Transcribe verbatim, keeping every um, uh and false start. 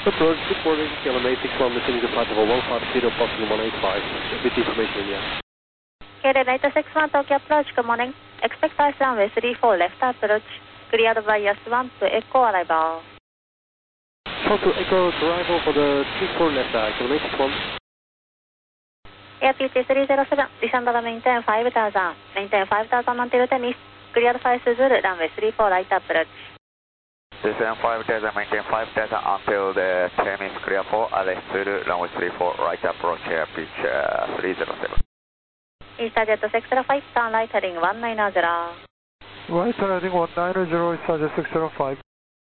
Approach reporting K L M eight six one, missing departure for one five zero, possible one eight five, with information in the air. K L M eight six one, Tokyo approach, good morning. Expect ice runway three four, left approach, cleared by S one to Echo arrival. Short to Echo arrival for the three four left, uh, K L M eight six one. Air P T three zero seven, descend over maintain five thousand, maintain five thousand until tennis, cleared five Suzuru, runway three four, right approach. Descend five thousand, maintain five thousand until the ten is clear for Alex Zulu, runway three four, right approach, air pitch uh, three zero seven. EasterJet six zero five, turn right heading one nine zero. Right heading one nine zero, EasterJet six zero five.